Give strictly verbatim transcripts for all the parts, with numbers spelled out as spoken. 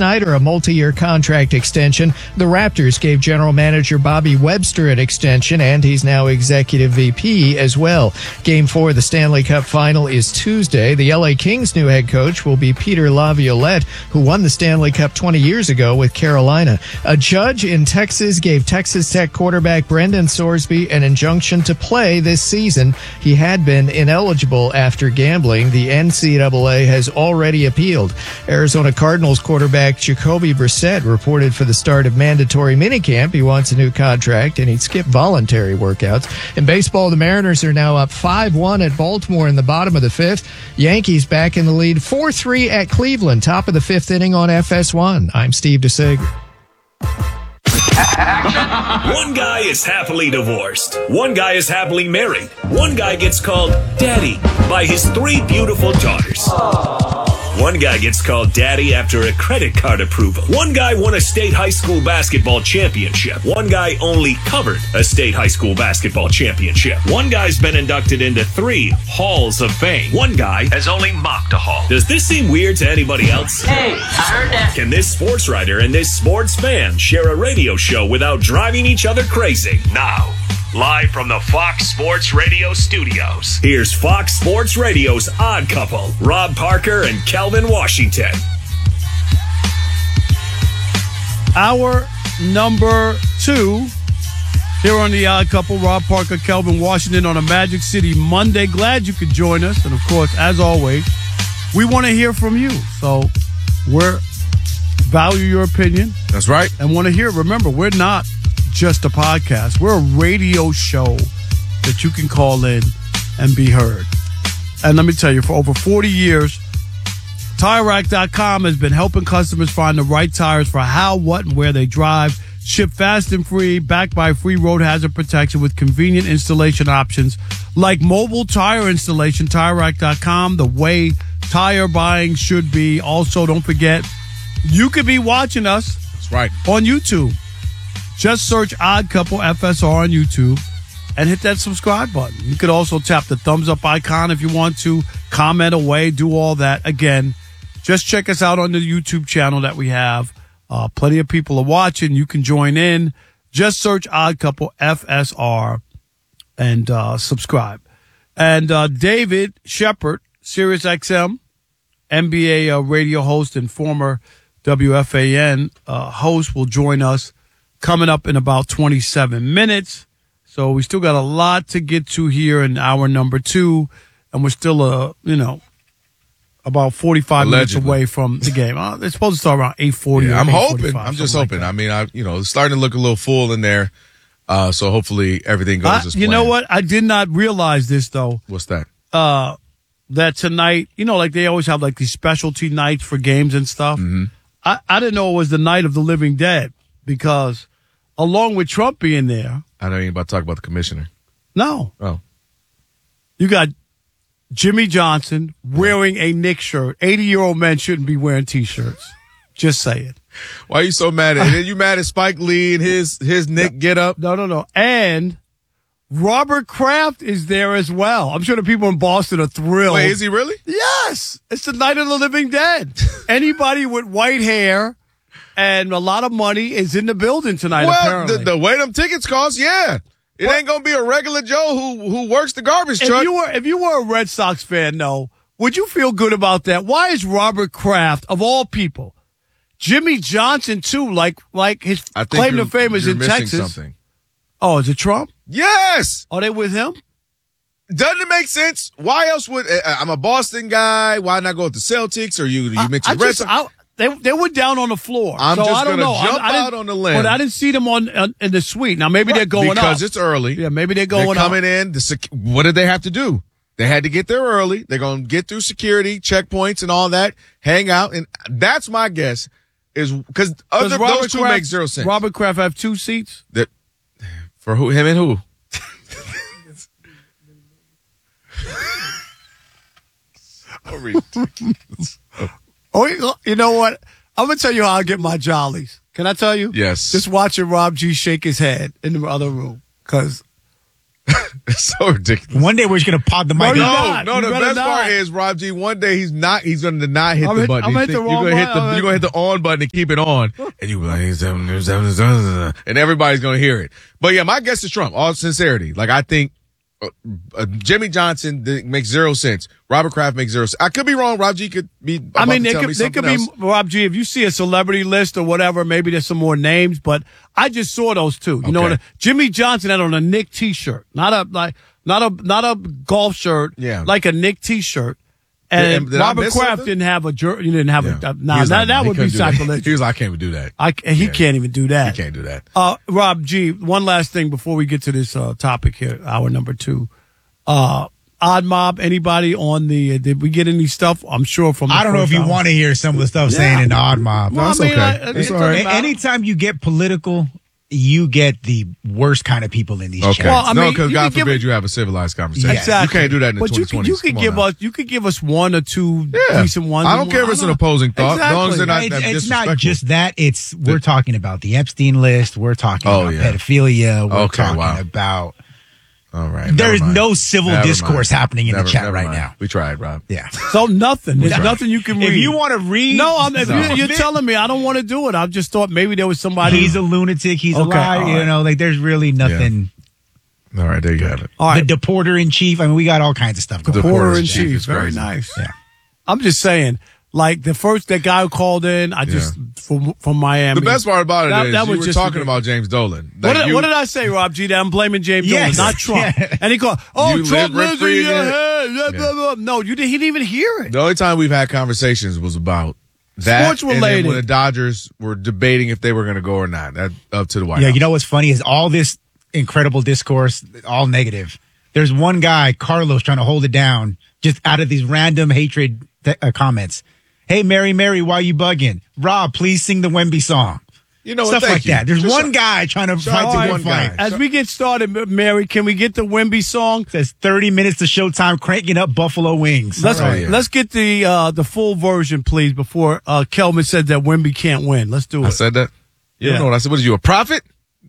Snyder a multi-year contract extension. The Raptors gave general manager Bobby Webster an extension, and he's now executive V P as well. Game four of the Stanley Cup Final is Tuesday. The L A Kings' new head coach will be Peter Laviolette, who won the Stanley Cup twenty years ago with Carolina. A judge in Texas gave Texas Tech quarterback Brendan Sorsby an injunction to play this season. He had been ineligible after gambling. The N C double A has already appealed. Arizona Cardinals quarterback Jacoby Brissett reported for the start of mandatory minicamp. He wants a new contract, and he'd skip voluntary workouts. In baseball, the Mariners are now up five one at Baltimore in the bottom of the fifth. Yankees back in the lead four three at Cleveland, top of the fifth inning on F S one. I'm Steve DeSager. One guy is happily divorced. One guy is happily married. One guy gets called daddy by his three beautiful daughters. Aww. One guy gets called daddy after a credit card approval. One guy won a state high school basketball championship. One guy only covered a state high school basketball championship. One guy's been inducted into three halls of fame. One guy has only mocked a hall. Does this seem weird to anybody else? Hey, I heard that. Can this sports writer and this sports fan share a radio show without driving each other crazy? Now, live from the Fox Sports Radio studios, here's Fox Sports Radio's Odd Couple, Rob Parker and Kelvin Washington. Hour number two here on the Odd Couple, Rob Parker, Kelvin Washington on a Magic City Monday. Glad you could join us. And, of course, as always, we want to hear from you. So we're value your opinion. That's right. And want to hear. Remember, we're not just a podcast. We're a radio show that you can call in and be heard. And let me tell you, for over forty years, Tire Rack dot com has been helping customers find the right tires for how, what, and where they drive. Ship fast and free, backed by free road hazard protection with convenient installation options like mobile tire installation. Tire Rack dot com, the way tire buying should be. Also, don't forget, you could be watching us. That's right. On YouTube. Just search Odd Couple F S R on YouTube and hit that subscribe button. You could also tap the thumbs up icon if you want to, comment away, do all that. Again, just check us out on the YouTube channel that we have. Uh, plenty of people are watching. You can join in. Just search Odd Couple F S R and uh, subscribe. And uh, David Shepard, Sirius X M, N B A uh, radio host and former W F A N uh, host, will join us coming up in about twenty-seven minutes. So we still got a lot to get to here in hour number two. And we're still, uh, you know, about forty-five Allegedly. minutes away from the game. Uh, it's supposed to start around eight forty. Yeah, or I'm hoping. eight forty-five, I'm just something hoping. like I mean, I you know, it's starting to look a little full in there. Uh, so hopefully everything goes I, as planned. You know what? I did not realize this, though. What's that? Uh, that tonight, you know, like they always have like these specialty nights for games and stuff. Mm-hmm. I, I didn't know it was the night of the living dead because along with Trump being there. I know you ain't about to talk about the commissioner. No. Oh. You got Jimmy Johnson wearing a Knicks shirt. eighty-year-old men shouldn't be wearing T-shirts. Just say it. Why are you so mad at it? You mad at Spike Lee and his, his Nick get up? No, no, no. And Robert Kraft is there as well. I'm sure the people in Boston are thrilled. Wait, is he really? Yes. It's the night of the living dead. Anybody with white hair and a lot of money is in the building tonight, well, apparently. The, the way them tickets cost, yeah. It what? ain't going to be a regular Joe who who works the garbage if truck. You were, if you were a Red Sox fan, though, would you feel good about that? Why is Robert Kraft, of all people, Jimmy Johnson, too, like like his claim to fame is in Texas. Something. Oh, is it Trump? Yes. Are they with him? Doesn't it make sense? Why else would uh, I'm a Boston guy? Why not go with the Celtics? Or you you mentioned Red Sox? They they were down on the floor. I'm so just I don't gonna know. jump I, I out on the limb. But I didn't see them on uh, in the suite. Now maybe right. they're going because up because it's early. Yeah, maybe they're going they're coming up. in. The sec- what did they have to do? They had to get there early. They're going to get through security checkpoints and all that. Hang out, and that's my guess. Is because other those two Kraft, make zero sense. Robert Kraft have two seats. That for who? Him and who? Oh, you know what? I'm gonna tell you how I get my jollies. Can I tell you? Yes. Just watching Rob G shake his head in the other room, because It's so ridiculous. One day we're just gonna pod the mic. No, out. No, not. no. You The better best part not. is Rob G. One day he's not. He's going to not hit I'm the hit- button. I'm You hit the think wrong you're going to hit the. button. You're going to hit the on button to keep it on, and you be like, and everybody's going to hear it. But yeah, my guess is Trump. All sincerity, like I think uh, uh, Jimmy Johnson th- makes zero sense. Robert Kraft makes zero sense. I could be wrong. Rob G. could be. I about mean, to they tell could, me they could something be, else. Rob G, if you see a celebrity list or whatever, maybe there's some more names, but I just saw those two. You know, Okay. what? Jimmy Johnson had on a Nick t-shirt, not a, like, not a, not a golf shirt, Yeah. like a Nick t-shirt. Did- And did I Robert miss Kraft something? didn't have a, jer- you didn't have Yeah. a, uh, He nah, was that, like, that he would be couldn't do that. sacrilegious. He was like, I can't even do that. I, he Yeah. can't even do that. He can't do that. Uh, Rob G, one last thing before we get to this uh, topic here, hour number two. Uh, Odd Mob, anybody on the, uh, did we get any stuff? I'm sure from the I don't know if first you hour. want to hear some of the stuff Yeah. saying in the Odd Mob. Well, That's I mean, okay. I- That's it all doesn't right. matter. Anytime you get political, you get the worst kind of people in these Okay. chats. Well, I no, mean, because you God could give forbid it- you have a civilized conversation. Exactly. You can't do that in the but you twenty could, twenties. you could Come on give now. us you could give us one or two Yeah. decent ones. I don't care if it's an opposing thought, as long as they're not- it's, that it's not disrespectful. just that. It's we're talking about the Epstein list. We're talking Oh, about yeah. pedophilia. We're Okay, talking wow. about. All right. There is never mind. no civil Never discourse mind. happening in Never- the chat never right mind. now. We tried, Rob. Yeah. So nothing. There's Right. nothing you can read. If you want to read, no, I'm, if No. you're, you're telling me I don't want to do it. I just thought maybe there was somebody. he's a lunatic. He's Okay, a liar. all You right. know, like there's really nothing. All right, there you have it. all right. The deporter in chief. I mean, we got all kinds of stuff going. The on. Porter Porter in in chief chief. is Very crazy. nice. Yeah. I'm just saying, like the first that guy who called in, I just from from Miami. The best part about it That- is that you was were just talking ridiculous. about James Dolan. What Like, did, you- what did I say, Rob G? That I'm blaming James Yes. Dolan, not Trump. Yeah. And he called, oh, You Trump live lives in rent-free your in it. head. Blah, Yeah. blah, blah. No, you did, he didn't even hear it. The only time we've had conversations was about that. Sports And then related. when the Dodgers were debating if they were going to go or not. That up to the White Yeah, House. you know what's funny is all this incredible discourse, all negative. There's one guy, Carlos, trying to hold it down just out of these random hatred th- uh, comments. Hey, Mary, Mary, why you bugging? Rob, please sing the Wemby song. You know what? Stuff Thank like you. that. There's Just one shout- guy trying to shout fight out the to good one fight. guy. As we get started, Mary, can we get the Wemby song? Says thirty minutes to showtime, cranking up Buffalo Wings. Let's All right. yeah. let's get the uh, the full version, please, before uh, Kelvin said that Wemby can't win. Let's do I it. said that? You Yeah. don't know what I said? What are you, a prophet?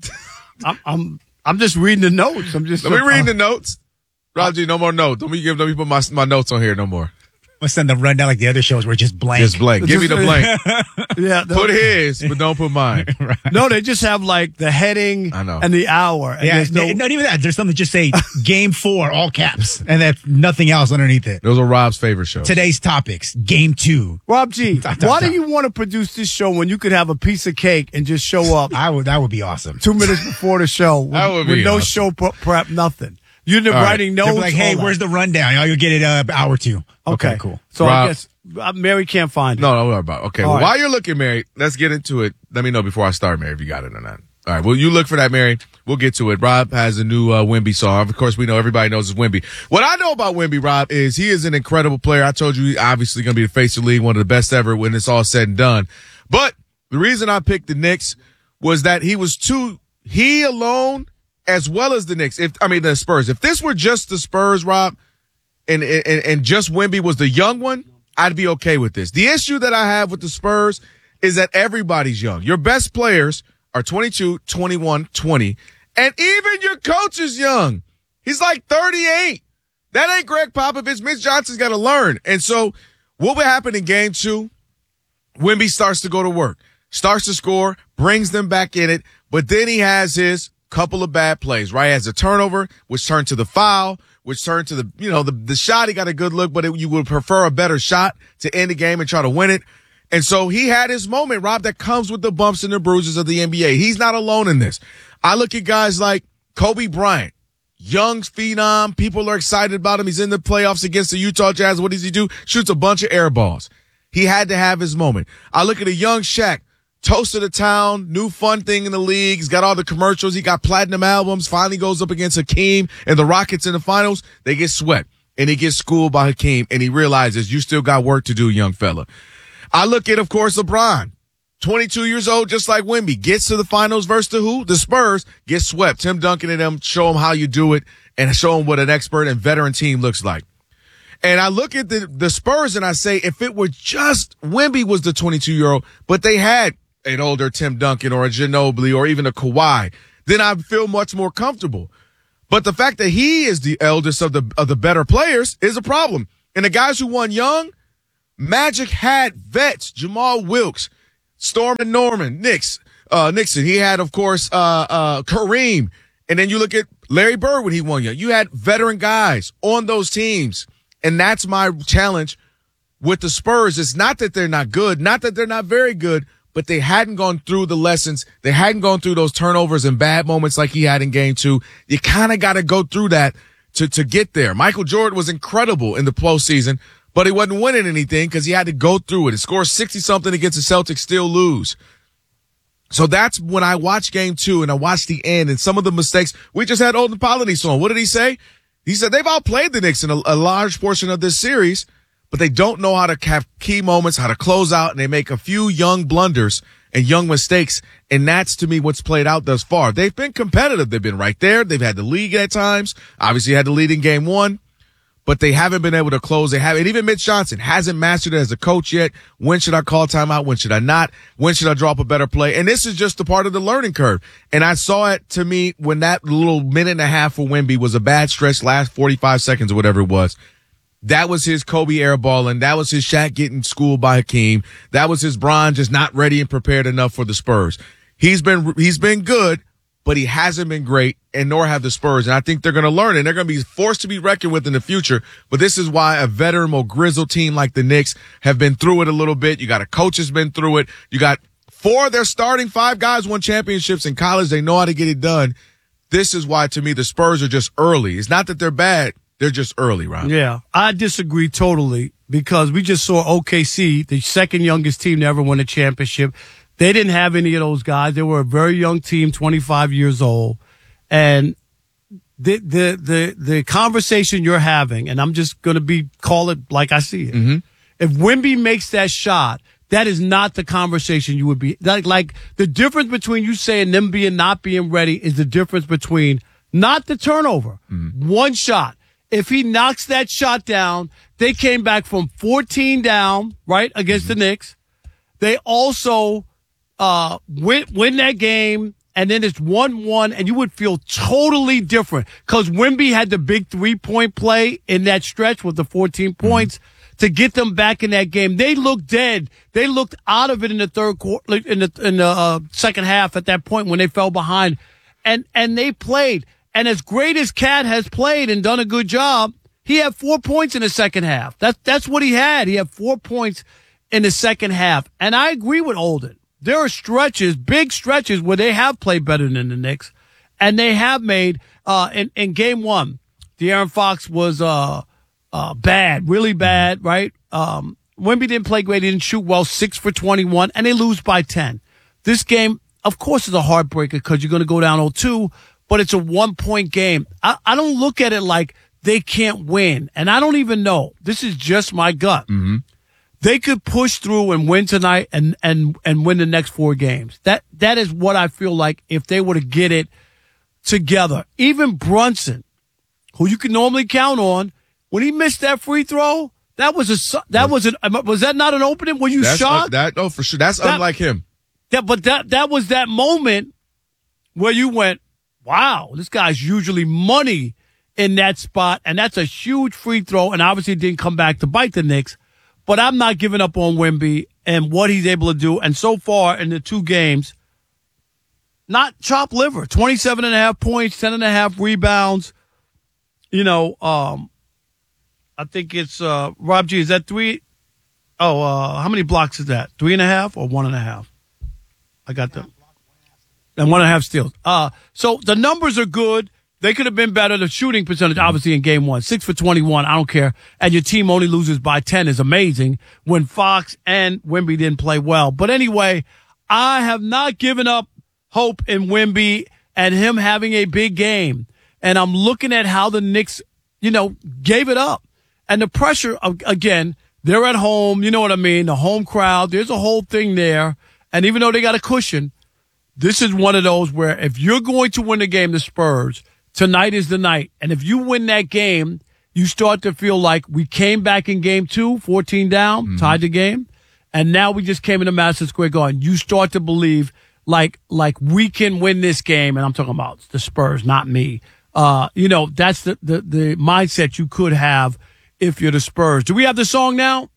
I'm I'm I'm just reading the notes. I'm just Let me uh, read the notes. Rob G, no more notes. Don't me give. Don't me put my my notes on here no more. I'm gonna send the rundown like the other shows where it's just blank. Just blank. Give me the blank. Yeah, the- Put his, but don't put mine. no, they just have like the heading I know. and the hour. And Yeah, there's no, n- not even that. There's something just say game four, all caps, and that's nothing else underneath it. Those are Rob's favorite shows. Today's topics, game two. Rob G, Dot, dot, why dot. do you want to produce this show when you could have a piece of cake and just show up I would, that would be awesome. two minutes before the show with, That would with be no awesome. show pre- prep, nothing? You're All right. writing They'll notes. be like, hey, all that. where's the rundown? Oh, you'll get it uh, hour two. Okay, cool. So I Rob- guess uh, Mary can't find it. No, don't worry about it. Okay, All well, right. while you're looking, Mary, let's get into it. Let me know before I start, Mary, if you got it or not. All right, well, you look for that, Mary. We'll get to it. Rob has a new uh, Wemby song. Of course, we know everybody knows it's Wemby. What I know about Wemby, Rob, is he is an incredible player. I told you he's obviously going to be the face of the league, one of the best ever when it's all said and done. But the reason I picked the Knicks was that he was too, he alone, as well as the Knicks, if I mean the Spurs. If this were just the Spurs, Rob, and and, and just Wemby was the young one, I'd be okay with this. The issue that I have with the Spurs is that everybody's young. Your best players are twenty-two, twenty-one, twenty, and even your coach is young. He's like thirty-eight. That ain't Greg Popovich. Mitch Johnson's got to learn. And so what would happen in game two? Wemby starts to go to work, starts to score, brings them back in it, but then he has his couple of bad plays, right? He has a turnover, which turned to the foul, which turned to the, you know, the, the shot. He got a good look, but it, you would prefer a better shot to end the game and try to win it. And so he had his moment, Rob, that comes with the bumps and the bruises of the N B A. He's not alone in this. I look at guys like Kobe Bryant, young phenom. People are excited about him. He's in the playoffs against the Utah Jazz. What does he do? Shoots a bunch of air balls. He had to have his moment. I look at a young Shaq, toast of the town, new fun thing in the league. He's got all the commercials. He got platinum albums. Finally goes up against Hakeem and the Rockets in the finals. They get swept and he gets schooled by Hakeem and he realizes you still got work to do, young fella. I look at, of course, LeBron, twenty-two years old, just like Wemby, gets to the finals versus the who? The Spurs, gets swept. Tim Duncan and them show him how you do it and show him what an expert and veteran team looks like. And I look at the, the Spurs and I say, if it were just Wemby was the twenty-two-year-old, but they had an older Tim Duncan or a Ginobili or even a Kawhi, then I'd feel much more comfortable. But the fact that he is the eldest of the of the better players is a problem. And the guys who won young, Magic had vets, Jamal Wilkes, Storm and Norman, Nix, uh, Nixon. He had, of course, uh, uh, Kareem. And then you look at Larry Bird when he won young. You had veteran guys on those teams. And that's my challenge with the Spurs. It's not that they're not good, not that they're not very good, but they hadn't gone through the lessons. They hadn't gone through those turnovers and bad moments like he had in game two. You kind of got to go through that to, to get there. Michael Jordan was incredible in the postseason, but he wasn't winning anything because he had to go through it. He scored sixty-something against the Celtics, still lose. So that's when I watched game two and I watched the end and some of the mistakes. We just had Olden Polynice on. What did he say? He said they've outplayed the Knicks in a, a large portion of this series, but they don't know how to have key moments, how to close out, and they make a few young blunders and young mistakes. And that's, to me, what's played out thus far. They've been competitive. They've been right there. They've had the lead at times. Obviously had the lead in game one. But they haven't been able to close. They haven't. And even Mitch Johnson hasn't mastered it as a coach yet. When should I call timeout? When should I not? When should I drop a better play? And this is just a part of the learning curve. And I saw it, to me, when that little minute and a half for Wemby was a bad stretch, last forty-five seconds or whatever it was. That was his Kobe airballing. That was his Shaq getting schooled by Hakeem. That was his Bron just not ready and prepared enough for the Spurs. He's been, he's been good, but he hasn't been great, and nor have the Spurs. And I think they're going to learn, and they're going to be forced to be reckoned with in the future. But this is why a veteran, more grizzled team like the Knicks have been through it a little bit. You got a coach has been through it. You got four of their starting five guys won championships in college. They know how to get it done. This is why, to me, the Spurs are just early. It's not that they're bad. They're just early, Ron. Yeah, I disagree totally because we just saw O K C, the second youngest team to ever win a championship. They didn't have any of those guys. They were a very young team, twenty-five years old. And the the the the conversation you're having, and I'm just going to be call it like I see it. Mm-hmm. If Wemby makes that shot, that is not the conversation you would be like. Like the difference between you saying them being not being ready is the difference between not the turnover, mm-hmm. one shot. If he knocks that shot down, they came back from fourteen down, right, against mm-hmm. the Knicks. They also uh win, win that game, and then it's one one, and you would feel totally different because Wemby had the big three-point play in that stretch with the fourteen points mm-hmm. to get them back in that game. They looked dead. They looked out of it in the third quarter, in the, in the uh, second half at that point when they fell behind, and and they played. And as great as Cat has played and done a good job, he had four points in the second half. That's, that's what he had. He had four points in the second half. And I agree with Olden. There are stretches, big stretches, where they have played better than the Knicks. And they have made, uh, in, in game one, De'Aaron Fox was, uh, uh, bad, really bad, right? Um, Wemby didn't play great. He didn't shoot well, six for twenty-one, and they lose by ten. This game, of course, is a heartbreaker because you're going to go down oh two. But it's a one-point game. I, I don't look at it like they can't win. And I don't even know. This is just my gut. Mm-hmm. They could push through and win tonight and, and, and win the next four games. That That is what I feel like if they were to get it together. Even Brunson, who you can normally count on, when he missed that free throw, that was a that was an was that not an opening when you That's shot? Un, that oh for sure. That's that, unlike him. That, but that that was that moment where you went, wow, this guy's usually money in that spot, and that's a huge free throw, and obviously it didn't come back to bite the Knicks. But I'm not giving up on Wemby and what he's able to do. And so far in the two games, not chop liver, twenty-seven and a half points, ten and a half rebounds. You know, um, I think it's, uh, Rob G, is that three? Oh, uh, how many blocks is that? Three and a half or one and a half? I got them. And one and a half steals. Uh, so the numbers are good. They could have been better. The shooting percentage, obviously, in game one, six for twenty-one. I don't care. And your team only loses by ten is amazing when Fox and Wemby didn't play well. But anyway, I have not given up hope in Wemby and him having a big game. And I'm looking at how the Knicks, you know, gave it up. And the pressure, again, they're at home. You know what I mean? The home crowd. There's a whole thing there. And even though they got a cushion, this is one of those where if you're going to win the game, the Spurs, tonight is the night. And if you win that game, you start to feel like we came back in game two, fourteen down, mm-hmm. tied the game. And now we just came into Madison Square Garden. You start to believe like, like we can win this game. And I'm talking about the Spurs, not me. Uh, you know, that's the, the, the mindset you could have if you're the Spurs. Do we have the song now?